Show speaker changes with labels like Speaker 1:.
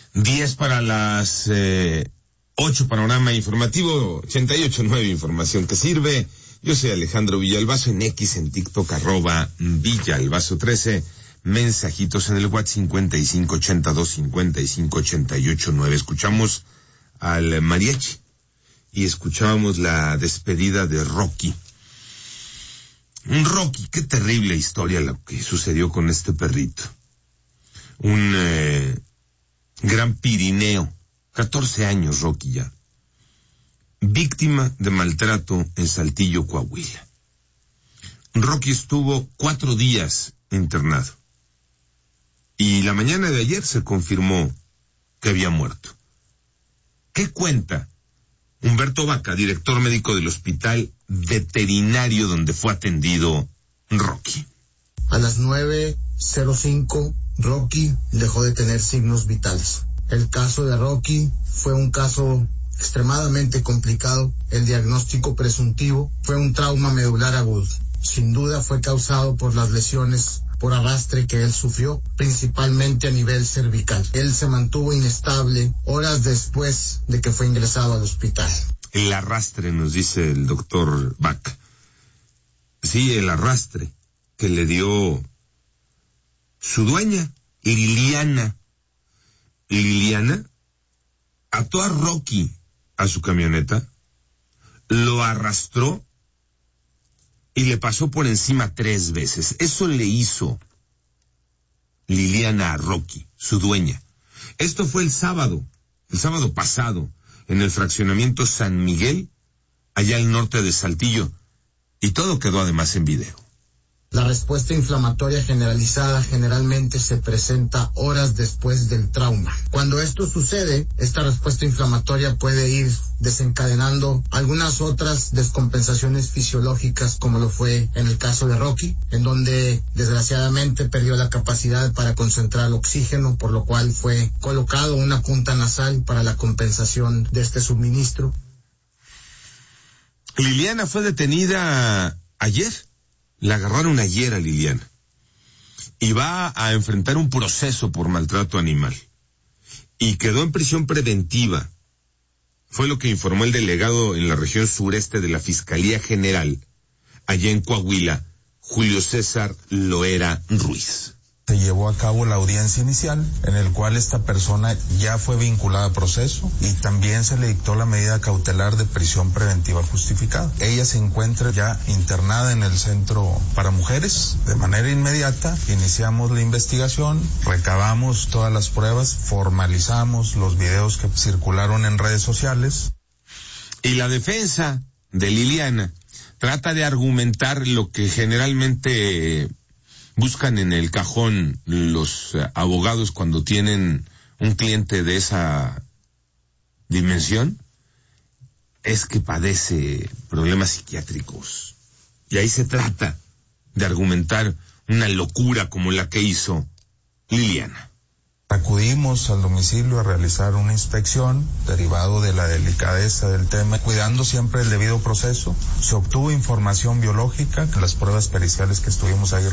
Speaker 1: 10 para las 8, panorama informativo, 88.9, información que sirve. Yo soy Alejandro Villalbazo, en X, en TikTok, @Villalbazo13, mensajitos en el WhatsApp 5582558889. Escuchamos al mariachi y escuchábamos la despedida de Rocky. Rocky, qué terrible historia lo que sucedió con este perrito. Un gran Pirineo, 14 años Rocky ya, víctima de maltrato en Saltillo, Coahuila. Rocky estuvo 4 días internado y la mañana de ayer se confirmó que había muerto. ¿Qué cuenta Humberto Vaca, director médico del hospital veterinario donde fue atendido Rocky?
Speaker 2: A las 9:05, Rocky dejó de tener signos vitales. El caso de Rocky fue un caso extremadamente complicado. El diagnóstico presuntivo fue un trauma medular agudo. Sin duda fue causado por las lesiones por arrastre que él sufrió, principalmente a nivel cervical. Él se mantuvo inestable horas después de que fue ingresado al hospital.
Speaker 1: El arrastre, nos dice el doctor Vaca. Sí, el arrastre que le dio su dueña, Liliana. Liliana ató a Rocky a su camioneta, lo arrastró y le pasó por encima 3 veces. Eso le hizo Liliana a Rocky, su dueña. Esto fue el sábado pasado, en el fraccionamiento San Miguel, allá al norte de Saltillo, y todo quedó además en video.
Speaker 2: La respuesta inflamatoria generalizada generalmente se presenta horas después del trauma. Cuando esto sucede, esta respuesta inflamatoria puede ir desencadenando algunas otras descompensaciones fisiológicas, como lo fue en el caso de Rocky, en donde desgraciadamente perdió la capacidad para concentrar oxígeno, por lo cual fue colocado una punta nasal para la compensación de este suministro.
Speaker 1: Liliana fue detenida ayer. La agarraron ayer a Liliana y va a enfrentar un proceso por maltrato animal y quedó en prisión preventiva. Fue lo que informó el delegado en la región sureste de la Fiscalía General, allá en Coahuila, Julio César Loera Ruiz.
Speaker 3: Se llevó a cabo la audiencia inicial, en el cual esta persona ya fue vinculada a proceso y también se le dictó la medida cautelar de prisión preventiva justificada. Ella se encuentra ya internada en el centro para mujeres. De manera inmediata iniciamos la investigación, recabamos todas las pruebas, formalizamos los videos que circularon en redes sociales.
Speaker 1: Y la defensa de Liliana trata de argumentar lo que generalmente buscan en el cajón los abogados cuando tienen un cliente de esa dimensión, es que padece problemas psiquiátricos. Y ahí se trata de argumentar una locura como la que hizo Liliana.
Speaker 3: Acudimos al domicilio a realizar una inspección, derivado de la delicadeza del tema, cuidando siempre el debido proceso. Se obtuvo información biológica, las pruebas periciales que estuvimos ahí